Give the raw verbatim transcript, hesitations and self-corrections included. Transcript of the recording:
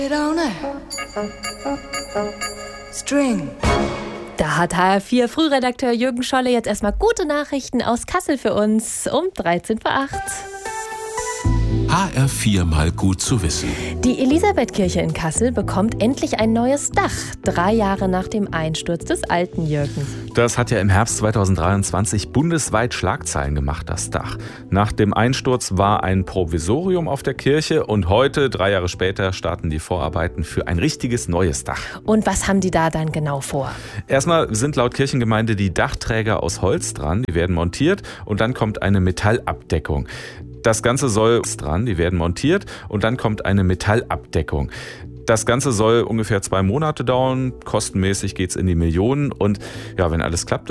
String. Da hat H R vier Frühredakteur Jürgen Scholle jetzt erstmal gute Nachrichten aus Kassel für uns um dreizehn vor acht. H R vier mal gut zu wissen. Die Elisabethkirche in Kassel bekommt endlich ein neues Dach, drei Jahre nach dem Einsturz des alten, Jürgen. Das hat ja im Herbst zweitausenddreiundzwanzig bundesweit Schlagzeilen gemacht, das Dach. Nach dem Einsturz war ein Provisorium auf der Kirche und heute, drei Jahre später, starten die Vorarbeiten für ein richtiges neues Dach. Und was haben die da dann genau vor? Erstmal sind laut Kirchengemeinde die Dachträger aus Holz dran, die werden montiert und dann kommt eine Metallabdeckung. Das Ganze soll dran, die werden montiert und dann kommt eine Metallabdeckung. Das Ganze soll ungefähr zwei Monate dauern, kostenmäßig geht's in die Millionen und ja, wenn alles klappt,